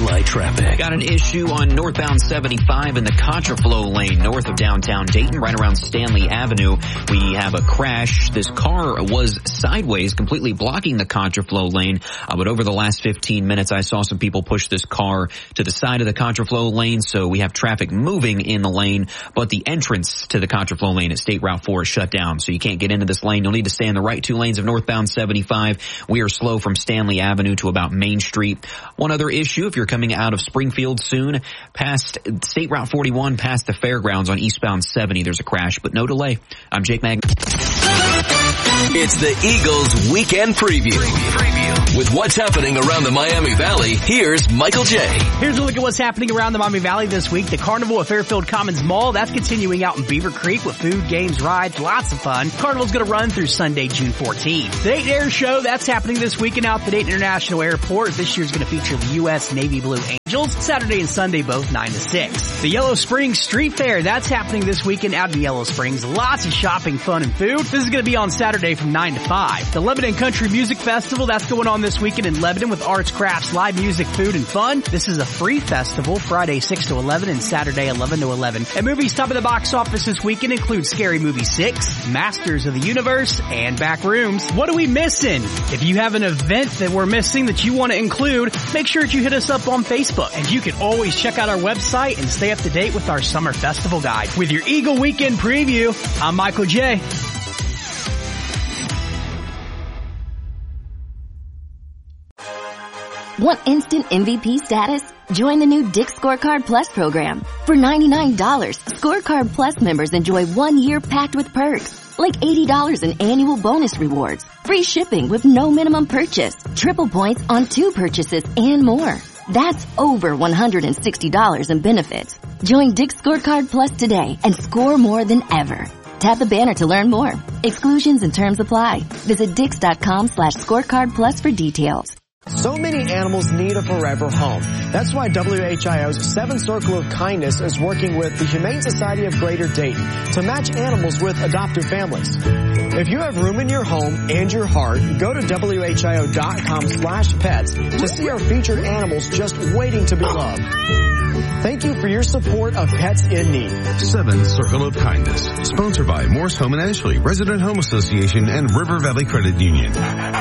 July traffic. Got an issue on northbound 75 in the contraflow lane north of downtown Dayton, right around Stanley Avenue. We have a crash. This car was sideways, completely blocking the contraflow lane. But over the last 15 minutes, I saw some people push this car to the side of the contraflow lane. So we have traffic moving in the lane, but the entrance to the contraflow lane at State Route 4 is shut down. So you can't get into this lane. You'll need to stay in the right 2 lanes of northbound 75. We are slow from Stanley Avenue to about Main Street. One other issue, if you're coming out of Springfield soon, past State Route 41, past the fairgrounds on eastbound 70, there's a crash, but no delay. I'm Jake Mag. It's the Eagles Weekend Preview. With what's happening around the Miami Valley, here's Michael J. Here's a look at what's happening around the Miami Valley this week. The Carnival at Fairfield Commons Mall, that's continuing out in Beaver Creek with food, games, rides, lots of fun. Carnival's going to run through Sunday, June 14th. The Dayton Air Show, that's happening this weekend out at the Dayton International Airport. This year's going to feature the U.S. Navy Blue Angels, Saturday and Sunday, both 9 to 6. The Yellow Springs Street Fair, that's happening this weekend out in Yellow Springs. Lots of shopping, fun, and food. This is going to be on Saturday from 9 to 5. The Lebanon Country Music Festival, that's going on this weekend in Lebanon with arts, crafts, live music, food, and fun. This is a free festival, Friday 6 to 11 and Saturday 11 to 11. And movies top of the box office this weekend include Scary Movie 6, Masters of the Universe, and Backrooms. What are we missing? If you have an event that we're missing that you want to include, make sure that you hit us up on Facebook. And you can always check out our website and stay up to date with our summer festival guide. With your Eagle Weekend Preview, I'm Michael J. Want instant MVP status? Join the new Dick's Scorecard Plus program. For $99, Scorecard Plus members enjoy 1 year packed with perks, like $80 in annual bonus rewards, free shipping with no minimum purchase, triple points on 2 purchases, and more. That's over $160 in benefits. Join Dick's Scorecard Plus today and score more than ever. Tap the banner to learn more. Exclusions and terms apply. Visit Dix.com/scorecard plus for details. So many animals need a forever home. That's why WHIO's 7 Circle of Kindness is working with the Humane Society of Greater Dayton to match animals with adoptive families. If you have room in your home and your heart, go to WHIO.com/pets to see our featured animals just waiting to be loved. Thank you for your support of Pets in Need. 7 Circle of Kindness, sponsored by Morse Home and Ashley, Resident Home Association, and River Valley Credit Union.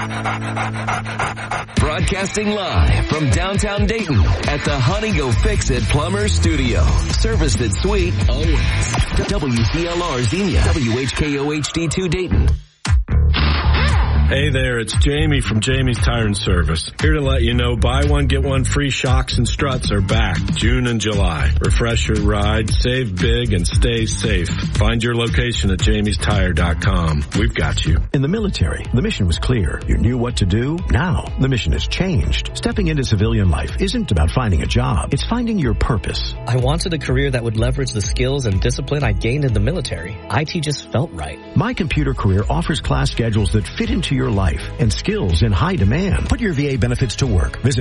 Broadcasting live from downtown Dayton at the Honey Go Fix It Plumber Studio. Serviced at Sweet always. WCLR Xenia, WHKO HD2 Dayton. Hey there, it's Jamie from Jamie's Tire and Service. Here to let you know buy one, get one free shocks and struts are back June and July. Refresh your ride, save big, and stay safe. Find your location at jamiestire.com. We've got you. In the military, the mission was clear. You knew what to do. Now, the mission has changed. Stepping into civilian life isn't about finding a job. It's finding your purpose. I wanted a career that would leverage the skills and discipline I gained in the military. IT just felt right. My Computer Career offers class schedules that fit into your life and skills in high demand. Put your VA benefits to work. Visit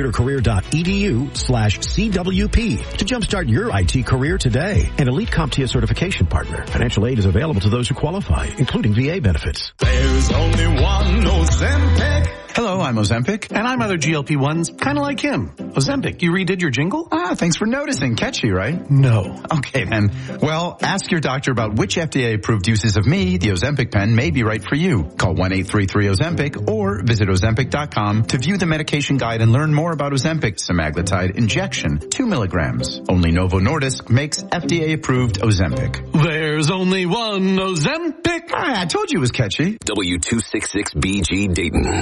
mycomputercareer.edu/CWP to jumpstart your IT career today. An elite CompTIA certification partner. Financial aid is available to those who qualify, including VA benefits. There's only one Ozempic. Hello, I'm Ozempic, and I'm other GLP-1s, kind of like him. Ozempic, you redid your jingle? Thanks for noticing. Catchy, right? No. Okay, then. Well, ask your doctor about which FDA-approved uses of me, the Ozempic pen, may be right for you. Call 1-833-OZEMPIC or visit Ozempic.com to view the medication guide and learn more about Ozempic semaglutide injection, 2 milligrams. Only Novo Nordisk makes FDA-approved Ozempic. There's only one Ozempic. I told you it was catchy. W266BG Dayton.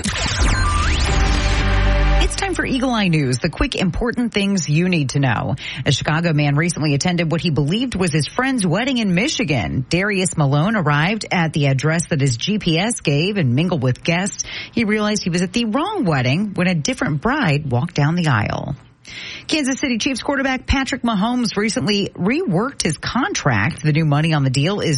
It's time for Eagle Eye News, the quick, important things you need to know. A Chicago man recently attended what he believed was his friend's wedding in Michigan. Darius Malone arrived at the address that his GPS gave and mingled with guests. He realized he was at the wrong wedding when a different bride walked down the aisle. Kansas City Chiefs quarterback Patrick Mahomes recently reworked his contract. The new money on the deal is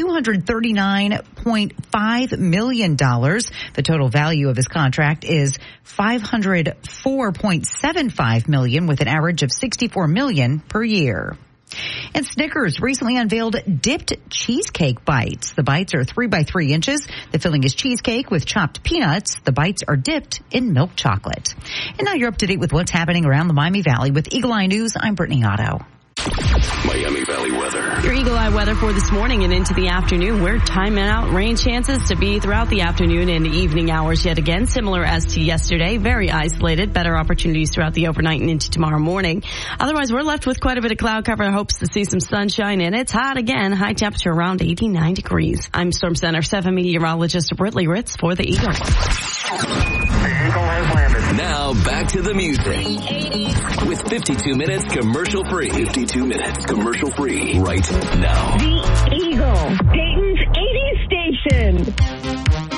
$239.5 million. The total value of his contract is $504.75 million with an average of $64 million per year. And Snickers recently unveiled dipped cheesecake bites. The bites are 3 by 3 inches. The filling is cheesecake with chopped peanuts. The bites are dipped in milk chocolate. And now you're up to date with what's happening around the Miami Valley with Eagle Eye News. I'm Brittany Otto. Miami Valley weather. Your Eagle Eye weather for this morning and into the afternoon. We're timing out rain chances to be throughout the afternoon and evening hours yet again, similar as to yesterday. Very isolated. Better opportunities throughout the overnight and into tomorrow morning. Otherwise, we're left with quite a bit of cloud cover. Hopes to see some sunshine, and it's hot again. High temperature around 89 degrees. I'm Storm Center 7 meteorologist Britley Ritz for the Eagle. Now back to the music with 52 minutes commercial free. 52 minutes commercial free right now. The Eagle, Dayton's 80s station.